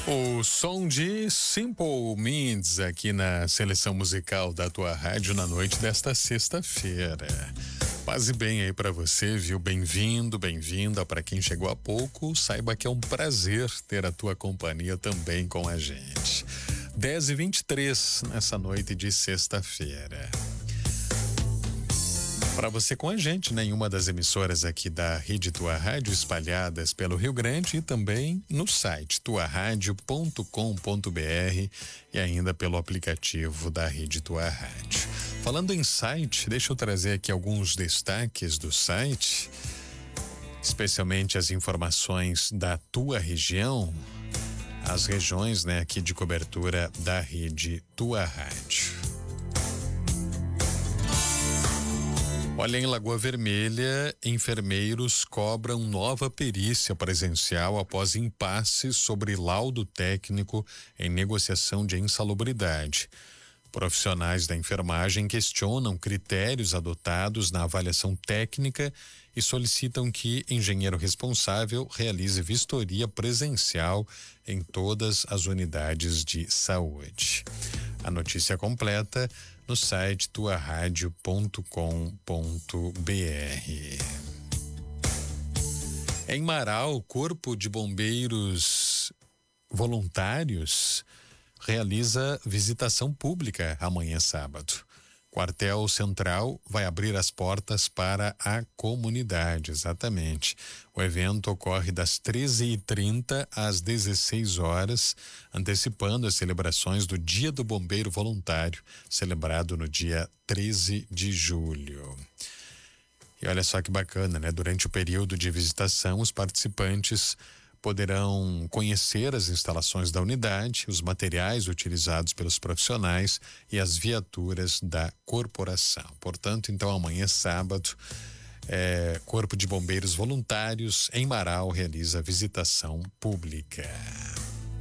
O som de Simple Minds aqui na seleção musical da tua rádio na noite desta sexta-feira. Paz e bem aí pra você, viu? Bem-vindo, bem-vinda. Pra quem chegou há pouco, saiba que é um prazer ter a tua companhia também com a gente. 10h23 nessa noite de sexta-feira. Para você com a gente, né, em uma das emissoras aqui da Rede Tua Rádio, espalhadas pelo Rio Grande e também no site tuaradio.com.br e ainda pelo aplicativo da Rede Tua Rádio. Falando em site, deixa eu trazer aqui alguns destaques do site, especialmente as informações da tua região, as regiões, né, aqui de cobertura da Rede Tua Rádio. Olha, em Lagoa Vermelha, enfermeiros cobram nova perícia presencial após impasse sobre laudo técnico em negociação de insalubridade. Profissionais da enfermagem questionam critérios adotados na avaliação técnica e solicitam que engenheiro responsável realize vistoria presencial em todas as unidades de saúde. A notícia completa no site tuaradio.com.br. Em Marau, o Corpo de Bombeiros Voluntários realiza visitação pública amanhã sábado. Quartel Central vai abrir as portas para a comunidade, exatamente. O evento ocorre das 13h30 às 16 horas, antecipando as celebrações do Dia do Bombeiro Voluntário, celebrado no dia 13 de julho. E olha só que bacana, né? Durante o período de visitação, os participantes poderão conhecer as instalações da unidade, os materiais utilizados pelos profissionais e as viaturas da corporação. Portanto, então, amanhã, sábado, Corpo de Bombeiros Voluntários em Marau realiza visitação pública.